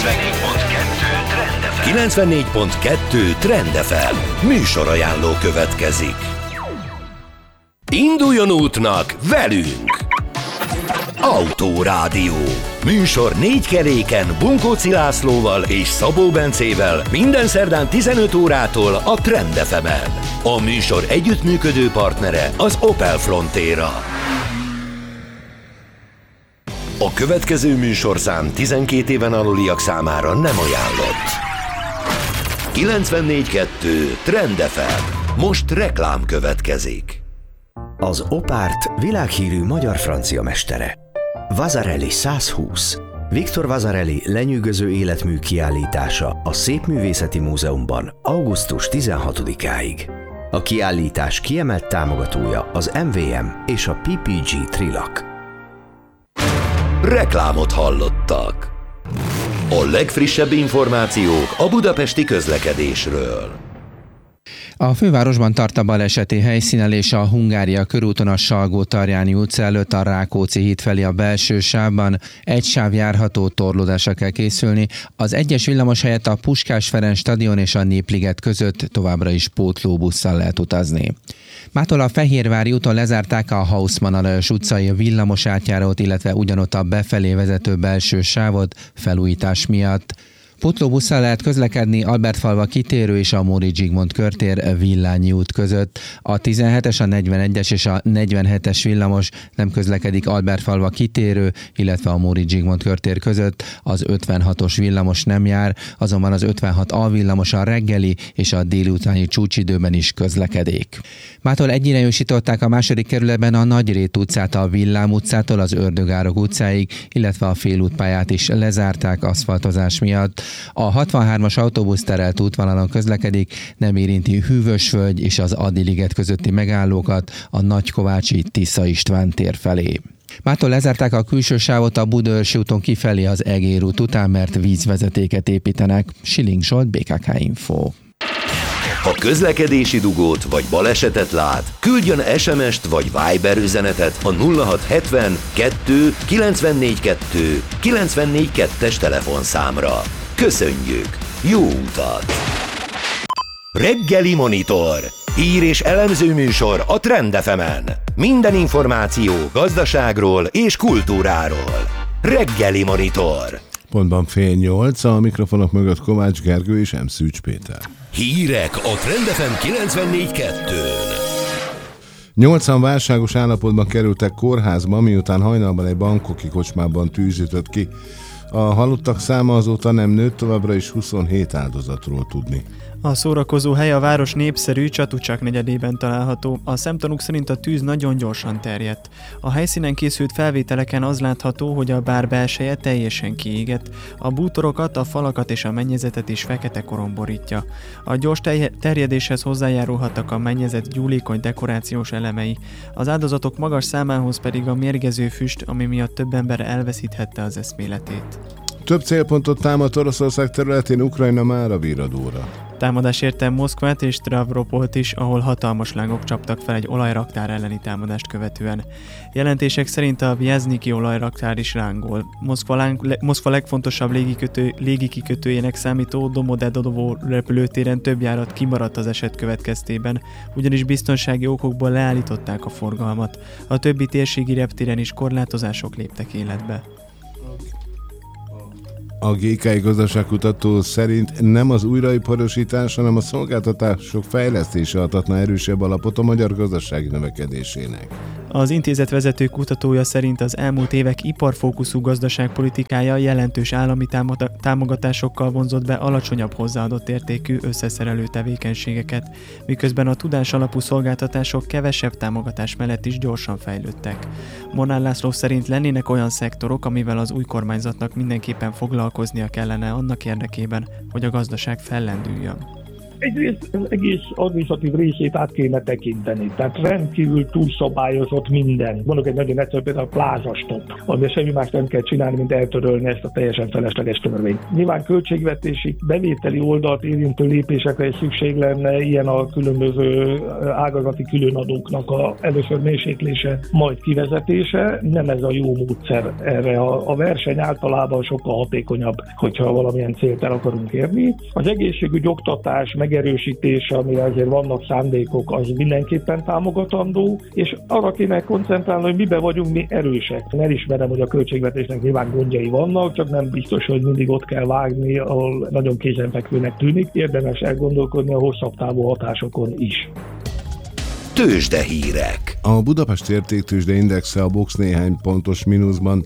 94.2 Trend FM. Műsorajánló következik. Induljon útnak velünk! Autórádió. Műsor 4 keréken Bunkóci Lászlóval és Szabó Bencével minden szerdán 15 órától a Trend FM-en. A műsor együttműködő partnere az Opel Frontera. A következő műsorszám 12 éven aluliak számára nem ajánlott. 94.2 Trend FM. Most reklám következik. Az Opárt világhírű magyar-francia mestere. Vasarely 120. Viktor Vasarely lenyűgöző életmű kiállítása a Szépművészeti Múzeumban augusztus 16-áig. A kiállítás kiemelt támogatója az MVM és a PPG Trilak. Reklámot hallottak. A legfrissebb információk a budapesti közlekedésről. A fővárosban tart a baleseti helyszínelés a Hungária körúton a Salgó-Tarjáni utca előtt a Rákóczi híd felé a belső sávban. Egy sáv járható, torlódásra kell készülni. Az egyes villamos helyett a Puskás Ferenc stadion és a Népliget között továbbra is pótlóbusszal lehet utazni. Mától a Fehérvári úton lezárták a Hausmann Alajos utcai villamos átjárót, illetve ugyanott a befelé vezető belső sávot felújítás miatt. Pótlóbusszal lehet közlekedni Albertfalva kitérő és a Móricz Zsigmond körtér Villányi út között. A 17-es, a 41-es és a 47-es villamos nem közlekedik Albertfalva kitérő, illetve a Móricz Zsigmond körtér között. Az 56-os villamos nem jár, azonban az 56A villamos a reggeli és a délutáni csúcsidőben is közlekedik. Mától egyirányosították a második kerületben a Nagyrét utcát a Villám utcától az Ördögárok utcáig, illetve a félútpályát is lezárták aszfaltozás miatt. A 63-as autóbusz terelt útvonalon közlekedik, nem érinti Hűvösvölgy és az Adi-liget közötti megállókat a Nagykovácsi Tisza István tér felé. Mától lezárták a külső sávot a Budaörsi úton kifelé az Egér út után, mert vízvezetéket építenek. Siling Zsolt, BKK Info. Ha közlekedési dugót vagy balesetet lát, küldjön SMS-t vagy Viber üzenetet a 0670 2 94 2 94 2-es telefonszámra. Köszönjük! Jó utat! Reggeli Monitor. Hír és elemző műsor a Trend FM-en. Minden információ gazdaságról és kultúráról. Reggeli Monitor. Pontban 7:30, a mikrofonok mögött Kovács Gergő és M. Szűcs Péter. Hírek a Trend FM 94.2-n. 80 válságos állapotban kerültek kórházba, miután hajnalban egy bangkoki kocsmában tűz ütött ki. A halottak száma azóta nem nőtt, továbbra is 27 áldozatról tudni. A szórakozó hely a város népszerű Csatucsák negyedében található. A szemtanúk szerint a tűz nagyon gyorsan terjedt. A helyszínen készült felvételeken az látható, hogy a bár belseje teljesen kiégett. A bútorokat, a falakat és a mennyezetet is fekete korom borítja. A gyors terjedéshez hozzájárulhattak a mennyezet gyúlékony dekorációs elemei. Az áldozatok magas számához pedig a mérgező füst, ami miatt több ember elveszíthette az eszméletét. Több célpontot támadt Oroszország területén Ukrajna mára virradóra. Támadás érte Moszkvát és Stavropolt is, ahol hatalmas lángok csaptak fel egy olajraktár elleni támadást követően. Jelentések szerint a Vjezniki olajraktár is lángol. Moszkva legfontosabb légikikötőjének számító Domodedovo repülőtéren több járat kimaradt az eset következtében, ugyanis biztonsági okokból leállították a forgalmat. A többi térségi reptéren is korlátozások léptek életbe. A GKI gazdaságkutató szerint nem az újraiparosítás, hanem a szolgáltatások fejlesztése adhatna erősebb alapot a magyar gazdaság növekedésének. Az intézet vezető kutatója szerint az elmúlt évek iparfókuszú gazdaságpolitikája jelentős állami támogatásokkal vonzott be alacsonyabb hozzáadott értékű összeszerelő tevékenységeket, miközben a tudás alapú szolgáltatások kevesebb támogatás mellett is gyorsan fejlődtek. Molnár László szerint lennének olyan szektorok, amivel az új kormányzatnak mindenképpen foglalkoznia kellene annak érdekében, hogy a gazdaság fellendüljön. Egyrészt az egész adminisztratív részét át kéne tekinteni, tehát rendkívül túlszabályozott minden. Mondok egy nagyon egyszerű például a plázastop, amiben semmi más nem kell csinálni, mint eltörölni ezt a teljesen felesleges törvényt. Nyilván költségvetési, bevételi oldalt érintő lépésekre is szükség lenne, ilyen a különböző ágazati különadóknak először mérséklése, majd kivezetése. Nem ez a jó módszer erre. A verseny általában sokkal hatékonyabb, hogyha valamilyen célt el akarunk érni. Az egészségügy, oktatás megerősítése, amire azért vannak szándékok, az mindenképpen támogatandó, és arra kéne koncentrálni, hogy miben vagyunk mi erősek. Elismerem, hogy a költségvetésnek nyilván gondjai vannak, csak nem biztos, hogy mindig ott kell vágni, ahol nagyon kézenfekvőnek tűnik. Érdemes elgondolkodni a hosszabb távú hatásokon is. Tőzsdehírek. A Budapest Értéktőzsde Indexe a Box néhány pontos mínuszban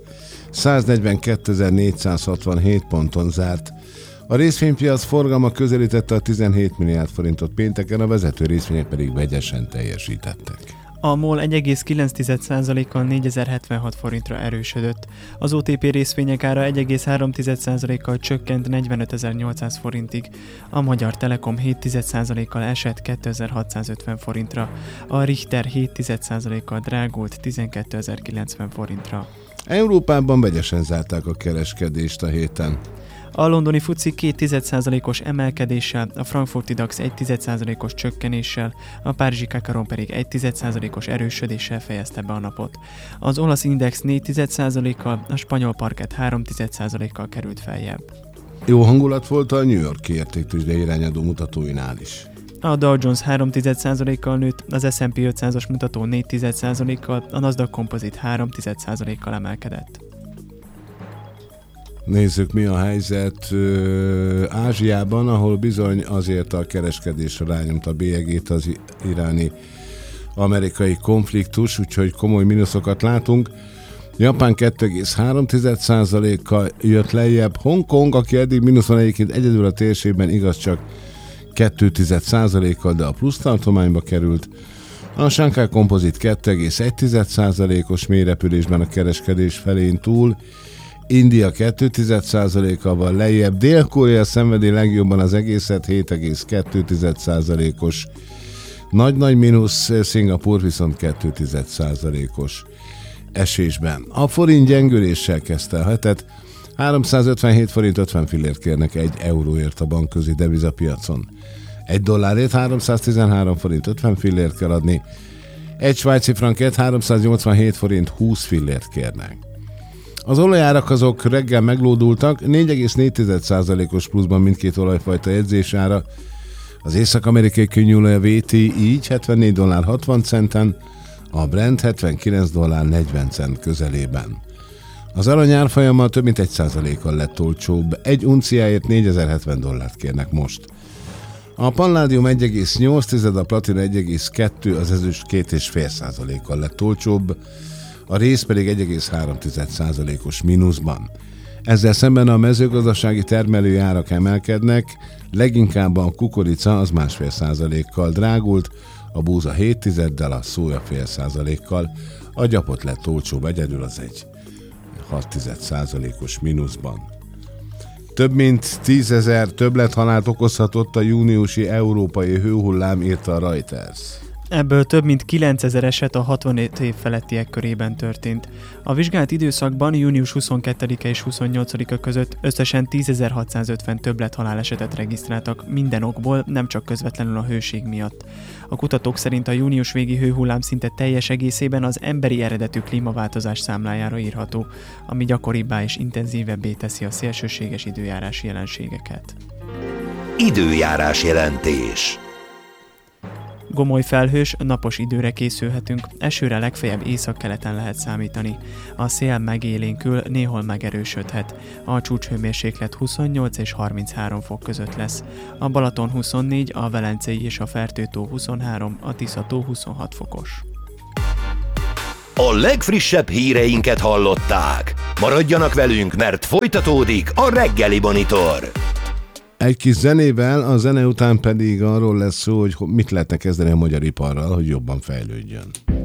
142.467 ponton zárt. A részvénypiac forgalma közelítette a 17 milliárd forintot pénteken, a vezető részvények pedig vegyesen teljesítettek. A MOL 1,9%-kal 4076 forintra erősödött. Az OTP részvények ára 1,3%-kal csökkent 45.800 forintig. A Magyar Telekom 7%-kal esett 2650 forintra. A Richter 7%-kal drágult 12.090 forintra. Európában vegyesen zárták a kereskedést a héten. A londoni FTSE 2,1%-os emelkedéssel, a frankfurti DAX 1,1%-os csökkenéssel, a párizsi Kakaron pedig 1,1%-os erősödéssel fejezte be a napot. Az olasz index 4,1%-kal, a spanyol parkett 3,1%-kal került feljebb. Jó hangulat volt a New York-i értéktőzsde irányadó mutatóinál is. A Dow Jones 3,1%-kal nőtt, az S&P 500-as mutató 4,1%-kal, a Nasdaq Composite 3,1%-kal emelkedett. Nézzük, mi a helyzet Ázsiában, ahol bizony azért a kereskedésre rányomta a bélyegét az iráni-amerikai konfliktus, úgyhogy komoly mínuszokat látunk. Japán 2,3%-kal jött lejjebb. Hongkong, aki eddig mínuszon egyébként egyedül a térségben, igaz csak 2,1%-kal, de a plusz tartományba került. A Shanghai Composite 2,1%-os mélyrepülésben a kereskedés felén túl, India 2,1%-kal van lejjebb, Dél-Korea szenvedi legjobban az egészet, 7,2%-os nagy mínusz, Szingapúr viszont 2,1%-os esésben. A forint gyengüléssel kezdte a hetet, 357 forint 50 fillért kérnek 1 euróért a bankközi devizapiacon. 1 dollárért 313 forint 50 fillért kell adni, 1 svájci frankért 387 forint 20 fillért kérnek. Az olajárak azok reggel meglódultak, 4,4%-os pluszban mindkét olajfajta jegyzésára. Az észak-amerikai könnyűolaj VTI így $74.60, a Brent $79.40 közelében. Az arany árfolyama több mint 1%-kal lett olcsóbb, egy unciáért $4070 kérnek most. A palládium 1,8, a platina 1,2, az ezüst 2,5%-kal lett olcsóbb, a rész pedig 1,3%-os mínuszban. Ezzel szemben a mezőgazdasági termelői árak emelkednek, leginkább a kukorica az 1,5%-kal drágult, a búza 0,7-del, a szója 0,5%-kal, a gyapot lett olcsóbb, egyedül az egy 0,6%-os mínuszban. Több mint 10.000 többlethalált okozhatott a júniusi európai hőhullám, írta a Reuters. Ebből több mint 9000 eset a 65 év felettiek körében történt. A vizsgált időszakban június 22-e és 28-a között összesen 10.650 többlet halálesetet regisztráltak minden okból, nem csak közvetlenül a hőség miatt. A kutatók szerint a június végi hőhullám szinte teljes egészében az emberi eredetű klímaváltozás számlájára írható, ami gyakoribbá és intenzívebbé teszi a szélsőséges időjárási jelenségeket. Időjárás jelentés. Gomoly felhős, napos időre készülhetünk, esőre legfeljebb északkeleten lehet számítani. A szél megélénkül, néhol megerősödhet. A csúcshőmérséklet 28 és 33 fok között lesz. A Balaton 24, a Velencei és a Fertőtó 23, a Tiszató 26 fokos. A legfrissebb híreinket hallották. Maradjanak velünk, mert folytatódik a Reggeli Monitor. Egy kis zenével, a zene után pedig arról lesz szó, hogy mit lehetne kezdeni a magyar iparral, hogy jobban fejlődjön.